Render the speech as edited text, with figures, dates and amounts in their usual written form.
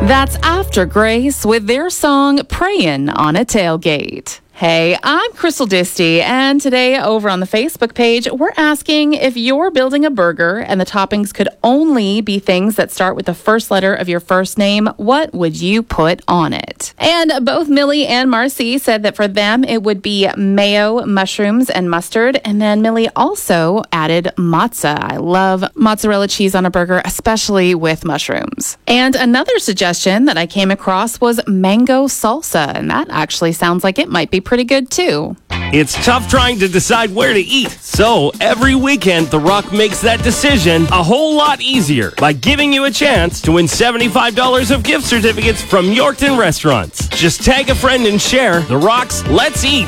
That's After Grace with their song Praying on a Tailgate. Hey, I'm Crystal Disty, and today over on the Facebook page, we're asking if you're building a burger and the toppings could only be things that start with the first letter of your first name, what would you put on it? And both Millie and Marcy said that for them, it would be mayo, mushrooms, and mustard. And then Millie also added mozza. I love mozzarella cheese on a burger, especially with mushrooms. And another suggestion that I came across was mango salsa, and that actually sounds like it might be pretty good too. It's tough trying to decide where to eat, so every weekend The Rock makes that decision a whole lot easier by giving you a chance to win $75 of gift certificates from Yorkton Restaurants. Just tag a friend and share The Rock's Let's Eat